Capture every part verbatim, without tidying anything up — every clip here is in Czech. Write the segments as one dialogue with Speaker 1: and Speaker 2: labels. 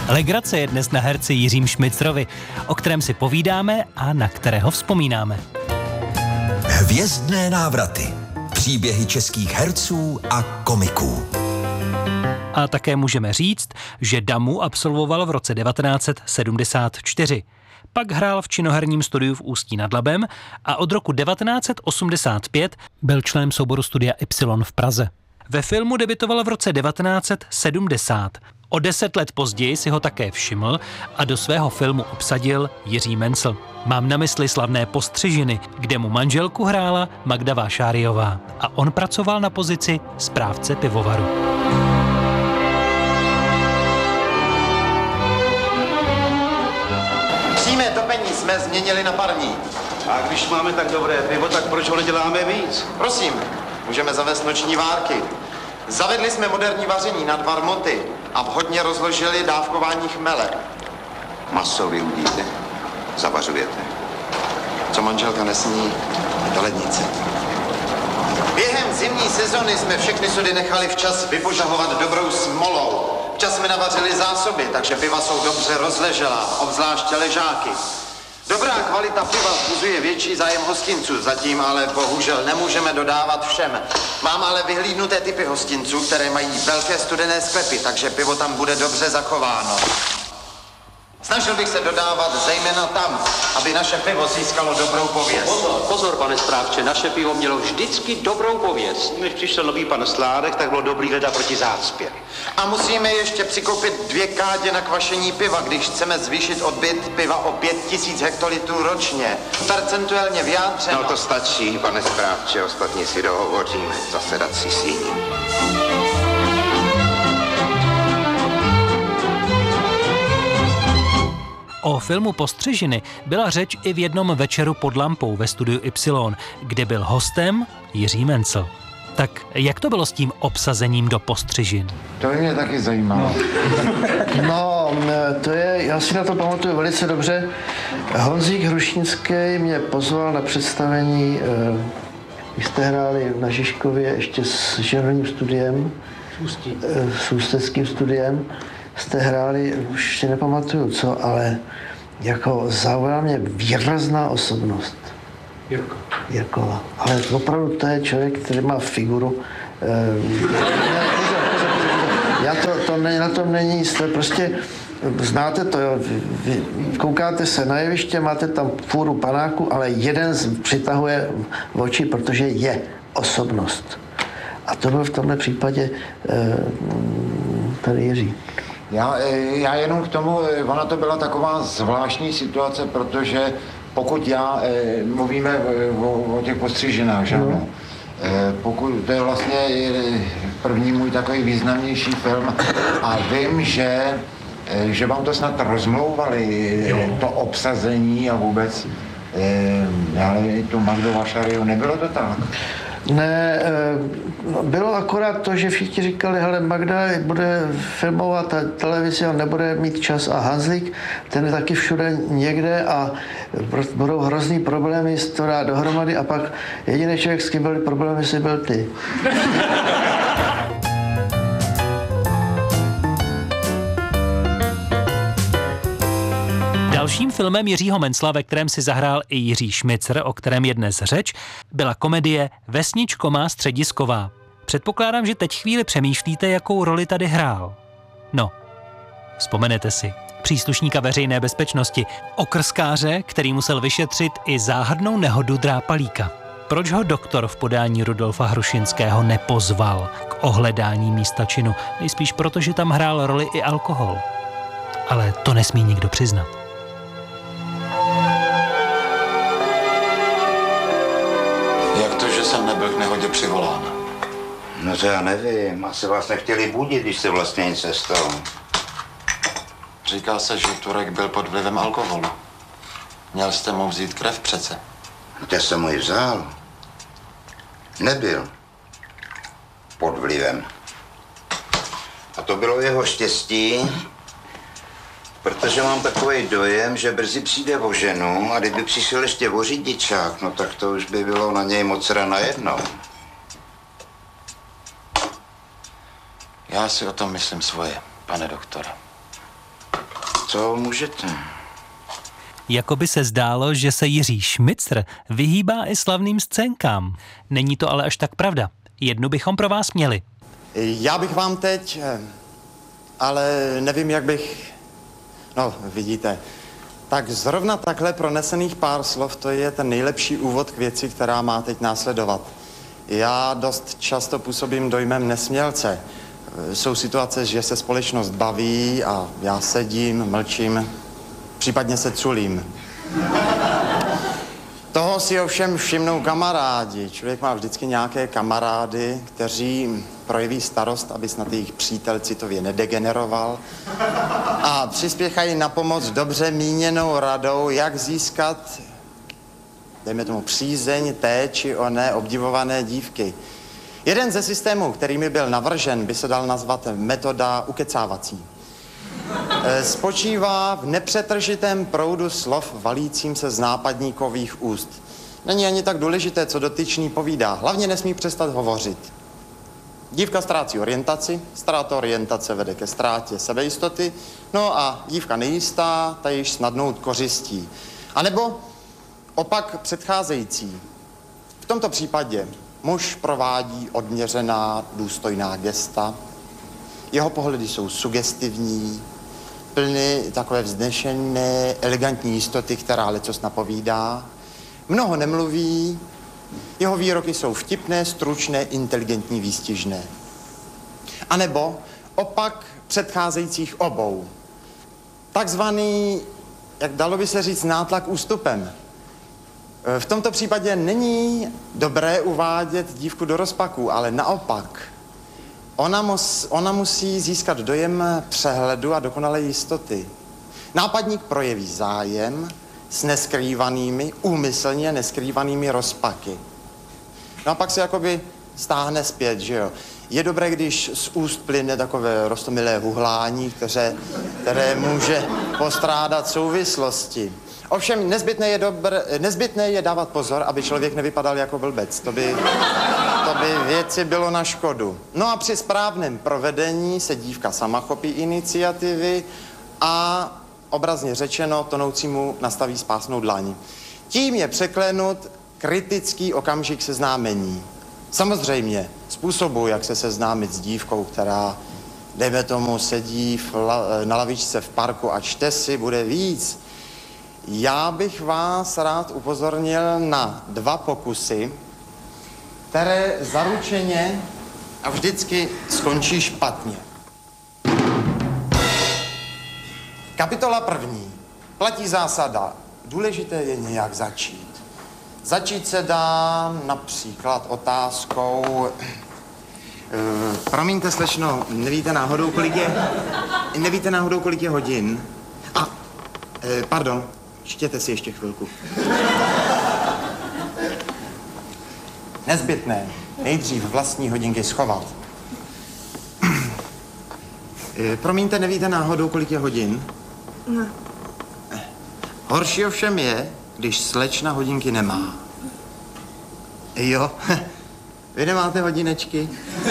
Speaker 1: Legrace je dnes na herci Jiřím Šmicrovi, o kterém si povídáme a na kterého vzpomínáme.
Speaker 2: Hvězdné návraty. Příběhy českých herců a komiků.
Speaker 1: A také můžeme říct, že Damu absolvoval v roce devatenáct set sedmdesát čtyři. Pak hrál v činoherním studiu v Ústí nad Labem a od roku devatenáct set osmdesát pět byl členem souboru Studia Y v Praze. Ve filmu debutoval v roce devatenáct set sedmdesát. O deset let později si ho také všiml a do svého filmu obsadil Jiří Mencl. Mám na mysli slavné Postřižiny, kde mu manželku hrála Magda Vášáriová a on pracoval na pozici správce pivovaru.
Speaker 3: Přímé topení jsme změnili na parní.
Speaker 4: A když máme tak dobré pivo, tak proč ho neděláme víc?
Speaker 3: Prosím, můžeme zavést noční várky. Zavedli jsme moderní vaření na dva moty a vhodně rozložili dávkování chmele.
Speaker 4: Maso vyudíte, zavařujete.
Speaker 3: Co manželka nesní, do lednice. Během zimní sezony jsme všechny sudy nechali včas vypožahovat dobrou smolou. Včas jsme navařili zásoby, takže piva jsou dobře rozleželá, obzvláště ležáky. Dobrá kvalita piva vzbuzuje větší zájem hostinců, zatím ale bohužel nemůžeme dodávat všem. Mám ale vyhlídnuté typy hostinců, které mají velké studené sklepy, takže pivo tam bude dobře zachováno. Snažil bych se dodávat zejména tam, aby naše pivo získalo dobrou pověst.
Speaker 5: Pozor, pozor, pane správče, naše pivo mělo vždycky dobrou pověst.
Speaker 4: Než přišel nový pan Sládek, tak bylo dobrý leda proti zácpě.
Speaker 3: A musíme ještě přikoupit dvě kádě na kvašení piva, když chceme zvýšit odbyt piva o pět tisíc hektolitrů ročně. Percentuálně vyjádřeno.
Speaker 4: No to stačí, pane správče, ostatní si dohovoříme. Zasedací síní.
Speaker 1: O filmu Postřižiny byla řeč i v jednom večeru pod lampou ve studiu Y, kde byl hostem Jiří Mencl. Tak jak to bylo s tím obsazením do Postřižin?
Speaker 6: To by mě taky zajímalo. No, to je, já si na to pamatuju velice dobře. Honzík Hrušínský mě pozval na představení, když jste hráli na Žižkově ještě s živným studiem, s ústeckým studiem, jste hráli, už si nepamatuju co, ale jako zaujala mě výrazná osobnost.
Speaker 5: Jirko.
Speaker 6: Jirkova. Ale opravdu to je člověk, který má figuru. Eh, pozor, pozor, pozor, pozor. Já to, to ne, na tom není jisté, prostě znáte to, jo. Vy, vy koukáte se na jeviště, máte tam fůru panáku, ale jeden z, přitahuje v oči, protože je osobnost. A to byl v tomhle případě eh, tady Jiří.
Speaker 7: Já, já jenom k tomu, ona to byla taková zvláštní situace, protože pokud já, mluvíme o, o těch Postřižinách, že ano, pokud to je vlastně první můj takový významnější film a vím, že, že vám to snad rozmlouvali, jo. To obsazení a vůbec, ale tu Magdu Vášáriovou, nebylo to tak?
Speaker 6: Ne, bylo akorát to, že všichni říkali, hele, Magda bude filmovat televizi a nebude mít čas a Hanzlík, ten je taky všude někde a budou hrozný problémy s to dát dohromady a pak jediný člověk, s kým byly problémy, si byl ty.
Speaker 1: Dalším filmem Jiřího Mencla, ve kterém si zahrál i Jiří Šmicr, o kterém je dnes řeč, byla komedie Vesničko má středisková. Předpokládám, že teď chvíli přemýšlíte, jakou roli tady hrál. No, vzpomenete si. Příslušníka veřejné bezpečnosti, okrskáře, který musel vyšetřit i záhadnou nehodu drápalíka. Proč ho doktor v podání Rudolfa Hrušinského nepozval k ohledání místa činu? Nejspíš proto, že tam hrál roli i alkohol. Ale to nesmí nikdo přiznat.
Speaker 3: Jak to, že jsem nebyl k nehodě přivolán?
Speaker 4: No to já nevím, asi vás nechtěli budit, když se vlastně nic nestalo.
Speaker 3: Říká se, že Turek byl pod vlivem alkoholu. Měl jste mu vzít krev přece.
Speaker 4: Já jsem mu ji vzal. Nebyl. Pod vlivem. A to bylo jeho štěstí, protože mám takový dojem, že brzy přijde o ženu a kdyby přišel ještě o řidičák, no tak to už by bylo na něj moc na jedno.
Speaker 3: Já si o tom myslím svoje, pane doktore.
Speaker 4: Co můžete?
Speaker 1: Jakoby se zdálo, že se Jiří Šmicr vyhýbá i slavným scénkám. Není to ale až tak pravda. Jednu bychom pro vás měli.
Speaker 3: Já bych vám teď, ale nevím, jak bych, no vidíte, tak zrovna takhle pronesených pár slov, to je ten nejlepší úvod k věci, která má teď následovat. Já dost často působím dojmem nesmělce. Jsou situace, že se společnost baví a já sedím, mlčím, případně se culím. Toho si ovšem všimnou kamarádi. Člověk má vždycky nějaké kamarády, kteří projeví starost, aby snad jejich přítel citově nedegeneroval a přispěchají na pomoc dobře míněnou radou, jak získat, dejme tomu, přízeň té či oné obdivované dívky. Jeden ze systémů, který mi byl navržen, by se dal nazvat metoda ukecávací. Spočívá v nepřetržitém proudu slov valícím se z nápadníkových úst. Není ani tak důležité, co dotyčný povídá. Hlavně nesmí přestat hovořit. Dívka ztrácí orientaci, ztráta orientace vede ke ztrátě sebejistoty, no a dívka nejistá, ta již snadnou kořistí. A nebo opak předcházející. V tomto případě muž provádí odměřená, důstojná gesta, jeho pohledy jsou sugestivní, plny takové vznešené, elegantní jistoty, která lecos napovídá. Mnoho nemluví, jeho výroky jsou vtipné, stručné, inteligentní, výstižné. A nebo opak předcházejících obou. Takzvaný, jak dalo by se říct, nátlak ústupem. V tomto případě není dobré uvádět dívku do rozpaků, ale naopak. Ona, mus, ona musí získat dojem přehledu a dokonalé jistoty. Nápadník projeví zájem s neskrývanými, úmyslně neskrývanými rozpaky. No a pak se jakoby stáhne zpět, že jo. Je dobré, když z úst plyne takové roztomilé huhlání, které, které může postrádat souvislosti. Ovšem nezbytné je, dobr, nezbytné je dávat pozor, aby člověk nevypadal jako blbec. To by, to by věci bylo na škodu. No a při správném provedení se dívka sama chopí iniciativy a obrazně řečeno tonoucímu nastaví spásnou dlaň. Tím je překlenut kritický okamžik seznámení. Samozřejmě způsobu, jak se seznámit s dívkou, která, dejme tomu, sedí v la, na lavičce v parku a čte si, bude víc. Já bych vás rád upozornil na dva pokusy, které zaručeně a vždycky skončí špatně. Kapitola první. Platí zásada. Důležité je nějak začít. Začít se dá například otázkou... Uh, promiňte, slečno, nevíte náhodou, kolik je... Nevíte náhodou, kolik je hodin? A, uh, pardon, čtěte si ještě chvilku. Nezbytné. Nejdřív vlastní hodinky schovat. Uh, promiňte, nevíte náhodou, kolik je hodin?
Speaker 8: Ne.
Speaker 3: Horší ovšem je, když slečna hodinky nemá. Jo, vy nemáte hodinečky?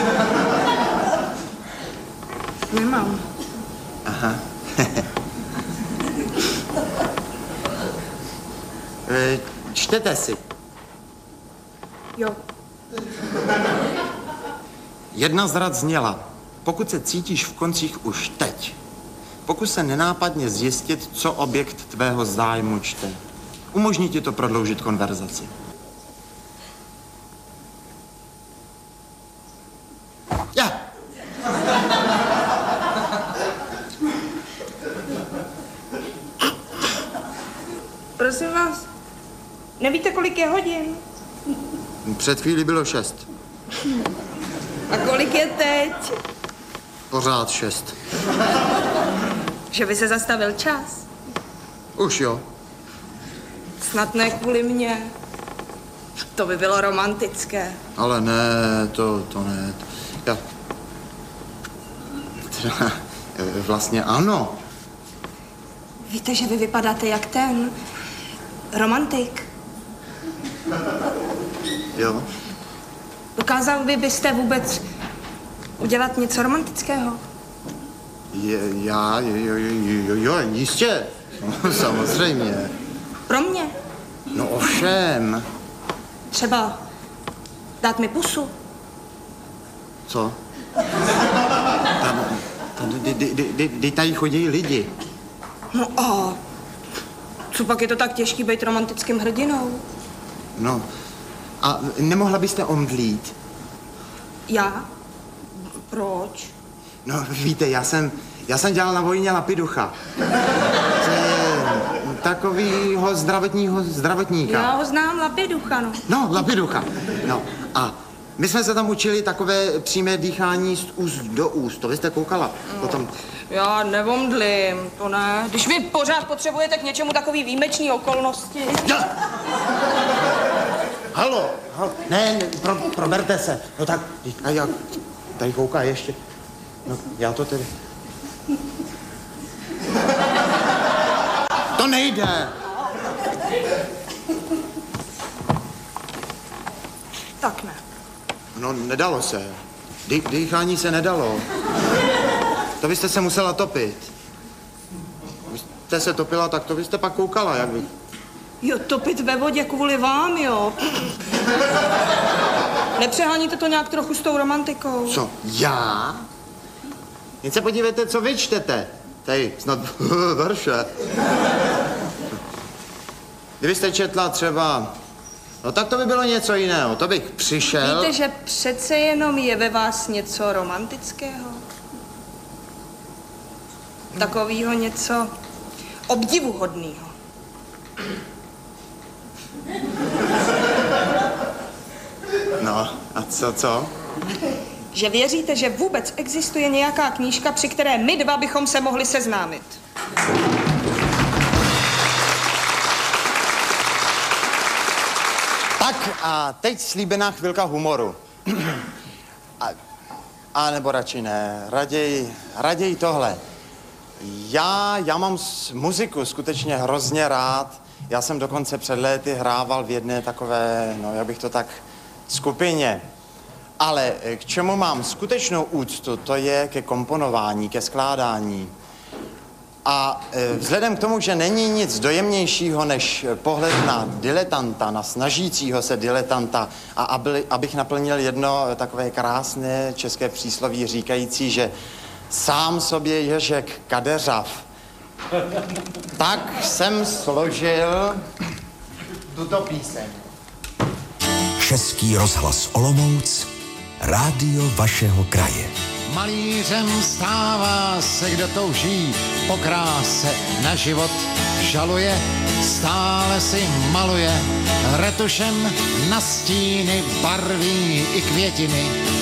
Speaker 8: Nemám.
Speaker 3: Aha. Čtete si.
Speaker 8: Jo.
Speaker 3: Jedna z rad zněla, pokud se cítíš v koncích už teď, pokus se nenápadně zjistit, co objekt tvého zájmu čte. Umožní ti to prodloužit konverzaci. Ja.
Speaker 8: Prosím vás, nevíte, kolik je hodin?
Speaker 3: Před chvílí bylo šest.
Speaker 8: A kolik je teď?
Speaker 3: Pořád šest.
Speaker 8: Že by se zastavil čas?
Speaker 3: Už jo.
Speaker 8: Snad ne kvůli mně. To by bylo romantické.
Speaker 3: Ale ne, to, to ne. Já... Teda, vlastně ano.
Speaker 8: Víte, že vy vypadáte jak ten romantik.
Speaker 3: Jo.
Speaker 8: Dokázal by byste vůbec udělat něco romantického?
Speaker 7: Je, já, jo, jo, jo, jo, jistě. Samozřejmě.
Speaker 8: Pro mě.
Speaker 7: No ovšem.
Speaker 8: Třeba dát mi pusu.
Speaker 7: Co? Tam, tam, kdy tady chodí lidi.
Speaker 8: No a co pak je to tak těžký být romantickým hrdinou?
Speaker 7: No, a nemohla byste omdlít?
Speaker 8: Já? Proč?
Speaker 7: No, víte, já jsem, já jsem dělal na vojně lapiducha. To je takovýho zdravotního zdravotníka.
Speaker 8: Já ho znám, Lapiducha, no.
Speaker 7: No, lapiducha. No, a my jsme se tam učili takové přímé dýchání z úst do úst. To vy jste koukala?
Speaker 8: No.
Speaker 7: Potom...
Speaker 8: Já nevomdlím, to ne. Když vy pořád potřebujete k něčemu takový výjimečný okolnosti.
Speaker 7: Ja. Halo, halo, ne, ne pro, proberte se. No tak, a jak, tady kouká ještě. No, já to tedy... To nejde.
Speaker 8: Tak ne.
Speaker 7: No, nedalo se. Dý, dýchání se nedalo. To byste se musela topit. Kdybyste se topila, tak to byste pak koukala, jak by...
Speaker 8: Jo, topit ve vodě kvůli vám, jo. Nepřeháníte to nějak trochu s tou romantikou?
Speaker 7: Co, já? Jen se podívejte, co vy čtete. Tady, snad verše. Kdybyste četla třeba... No tak to by bylo něco jiného, to bych přišel...
Speaker 8: Víte, že přece jenom je ve vás něco romantického? Takovýho něco obdivuhodného.
Speaker 7: No, a co, co?
Speaker 8: Že věříte, že vůbec existuje nějaká knížka, při které my dva bychom se mohli seznámit.
Speaker 7: Tak a teď slíbená chvilka humoru. A, a nebo radši ne, raději, raději tohle. Já, já mám muziku skutečně hrozně rád. Já jsem dokonce před léty hrával v jedné takové, no jak bych to tak, skupině. Ale k čemu mám skutečnou úctu, to je ke komponování, ke skládání. A vzhledem k tomu, že není nic dojemnějšího než pohled na diletanta, na snažícího se diletanta, a aby, abych naplnil jedno takové krásné české přísloví říkající, že sám sobě ježek kadeřav, tak jsem složil tuto píseň.
Speaker 2: Český rozhlas Olomouc, rádio vašeho kraje.
Speaker 9: Malířem stává se, kdo touží po kráse na život, žaluje, stále si maluje, retušem na stíny barví i květiny.